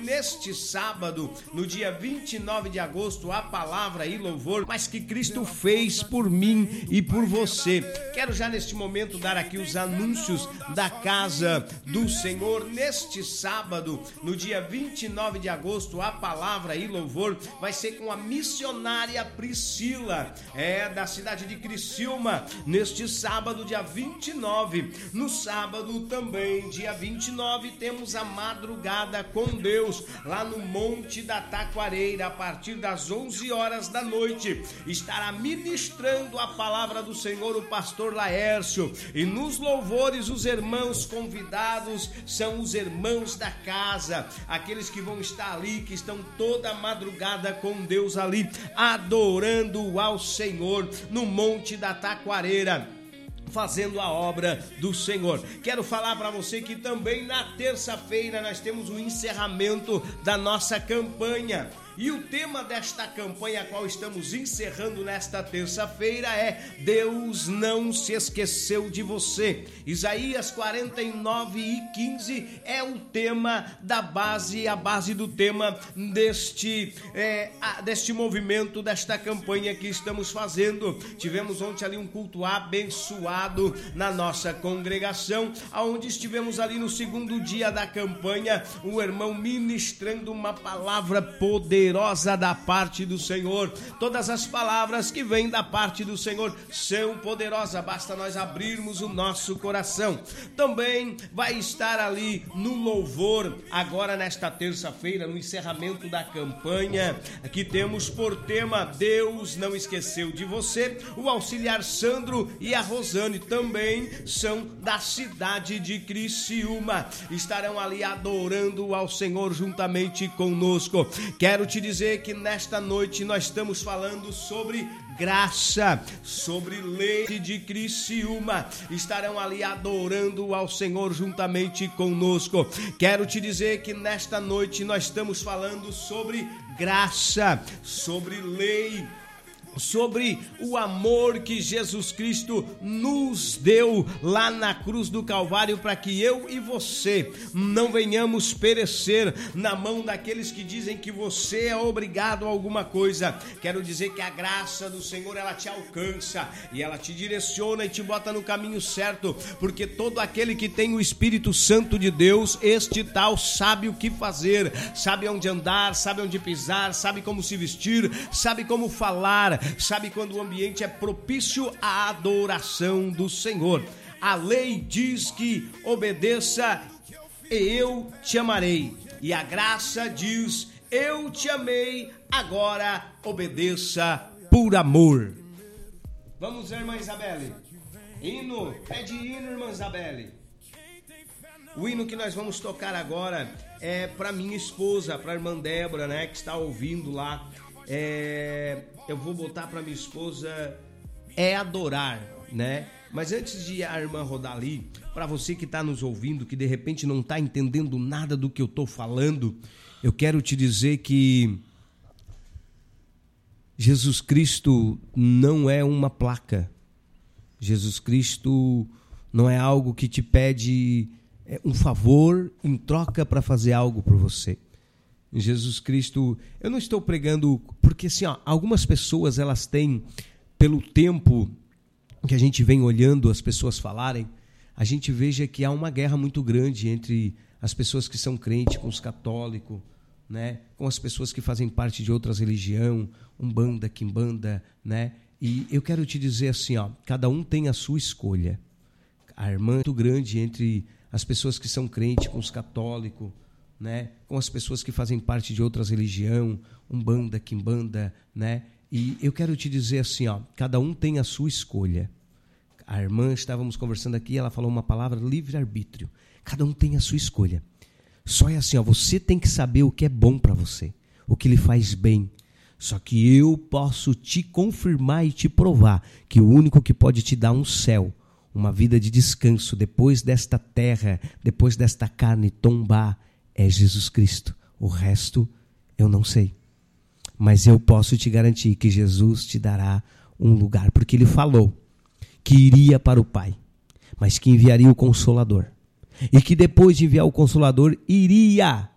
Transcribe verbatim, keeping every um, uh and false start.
neste sábado, no dia vinte e nove de agosto, a palavra e louvor, mas que Cristo fez por mim e por você. Quero já neste momento dar aqui os anúncios da Casa do Senhor. Neste sábado, no dia vinte e nove de agosto, a palavra e louvor vai ser com a missionária Priscila, é da cidade de Criciúma, neste sábado, dia vinte e nove. No sábado também, dia vinte e nove, temos a madrugada com Deus, lá no Monte da Taquareira, a partir das onze horas da noite. Estará ministrando a palavra do Senhor o pastor Laércio, e nos louvores os irmãos convidados são os irmãos da casa, aqueles que vão estar ali, que estão toda a madrugada com Deus ali, adorando ao Senhor no Monte da Taquareira, fazendo a obra do Senhor. Quero falar para você que também na terça-feira nós temos o encerramento da nossa campanha. E o tema desta campanha, a qual estamos encerrando nesta terça-feira, é Deus não se esqueceu de você. Isaías quarenta e nove e quinze é o tema da base, a base do tema deste, é, deste movimento, desta campanha que estamos fazendo. Tivemos ontem ali um culto abençoado na nossa congregação, onde estivemos ali no segundo dia da campanha, o irmão ministrando uma palavra poderosa da parte do Senhor. Todas as palavras que vêm da parte do Senhor são poderosas, basta nós abrirmos o nosso coração. Também vai estar ali no louvor, agora nesta terça-feira, no encerramento da campanha, que temos por tema Deus não esqueceu de você. O auxiliar Sandro e a Rosane também são da cidade de Criciúma, estarão ali adorando ao Senhor juntamente conosco. Quero te dizer que nesta noite nós estamos falando sobre graça, sobre lei de Criciúma, estarão ali adorando ao Senhor juntamente conosco. Quero te dizer que nesta noite nós estamos falando sobre graça, sobre lei, sobre o amor que Jesus Cristo nos deu lá na cruz do Calvário, para que eu e você não venhamos perecer na mão daqueles que dizem que você é obrigado a alguma coisa. Quero dizer que a graça do Senhor, ela te alcança e ela te direciona e te bota no caminho certo, porque todo aquele que tem o Espírito Santo de Deus, este tal sabe o que fazer, sabe onde andar, sabe onde pisar, sabe como se vestir, sabe como falar, sabe quando o ambiente é propício à adoração do Senhor. A lei diz que obedeça e eu te amarei. E a graça diz, eu te amei, agora obedeça por amor. Vamos, irmã Isabelle. Hino, pede hino, irmã Isabelle. O hino que nós vamos tocar agora é para minha esposa, para a irmã Débora, né, que está ouvindo lá. É, eu vou botar para minha esposa É Adorar, né? Mas antes de a irmã rodar ali, para você que está nos ouvindo, que de repente não está entendendo nada do que eu estou falando, eu quero te dizer que Jesus Cristo não é uma placa. Jesus Cristo não é algo que te pede um favor em troca para fazer algo por você. Jesus Cristo, eu não estou pregando, porque assim, ó, algumas pessoas, elas têm, pelo tempo que a gente vem olhando as pessoas falarem, a gente veja que há uma guerra muito grande entre as pessoas que são crentes com os católicos, né, com as pessoas que fazem parte de outras religiões, umbanda, quimbanda, né, e eu quero te dizer assim, ó, cada um tem a sua escolha. A irmã é muito grande entre as pessoas que são crentes com os católicos, né, com as pessoas que fazem parte de outras religiões, umbanda, quimbanda, né? E eu quero te dizer assim, ó, cada um tem a sua escolha. A irmã, estávamos conversando aqui, ela falou uma palavra, livre-arbítrio. Cada um tem a sua escolha. Só é assim, ó, você tem que saber o que é bom para você, o que lhe faz bem. Só que eu posso te confirmar e te provar que o único que pode te dar um céu, uma vida de descanso depois desta terra, depois desta carne tombar, é Jesus Cristo. O resto eu não sei. Mas eu posso te garantir que Jesus te dará um lugar, porque Ele falou que iria para o Pai, mas que enviaria o Consolador. E que depois de enviar o Consolador, iria